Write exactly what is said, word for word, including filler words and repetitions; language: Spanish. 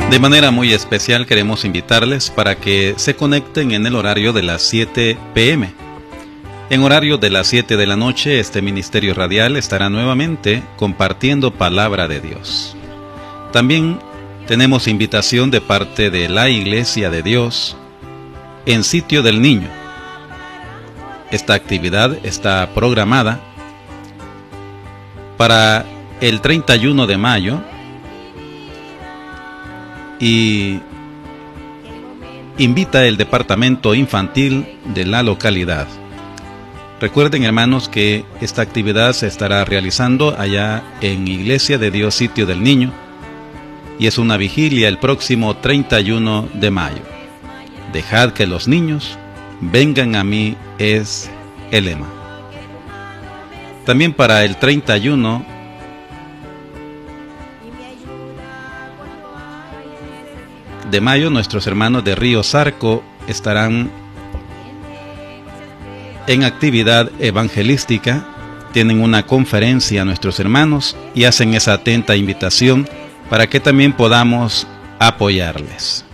De manera muy especial queremos invitarles para que se conecten en el horario de las siete pe eme. En horario de las siete de la noche, este ministerio radial estará nuevamente compartiendo palabra de Dios. También tenemos invitación de parte de la Iglesia de Dios en Sitio del Niño. Esta actividad está programada para el treinta y uno de mayo y invita el departamento infantil de la localidad. Recuerden, hermanos, que esta actividad se estará realizando allá en Iglesia de Dios Sitio del Niño y es una vigilia el próximo treinta y uno de mayo. Dejad que los niños vengan a mí es el lema. También para el treinta y uno de mayo, nuestros hermanos de Río Zarco estarán en actividad evangelística. Tienen una conferencia a nuestros hermanos y hacen esa atenta invitación para que también podamos apoyarles.